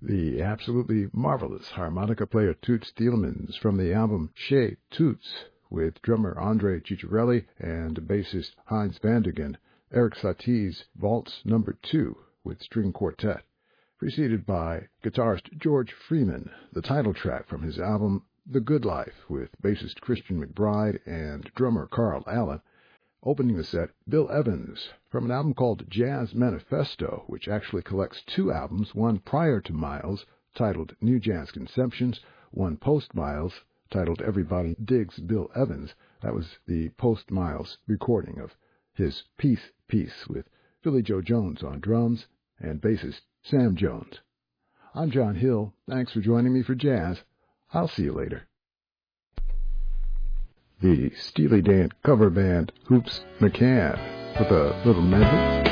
The absolutely marvelous harmonica player Toots Thielemans from the album Chez Toots, with drummer Andre Ciccarelli and bassist Heinz Vandergen, Eric Satie's Waltz No. 2 with string quartet, preceded by guitarist George Freeman, the title track from his album The Good Life with bassist Christian McBride and drummer Carl Allen. Opening the set, Bill Evans, from an album called Jazz Manifesto, which actually collects two albums, one prior to Miles, titled New Jazz Conceptions, one post-Miles, titled Everybody Digs Bill Evans. That was the post-Miles recording of his Peace with Philly Joe Jones on drums and bassist Sam Jones. I'm John Hill. Thanks for joining me for Jazz. I'll see you later. The Steely Dan cover band Hoops McCann with a little medley.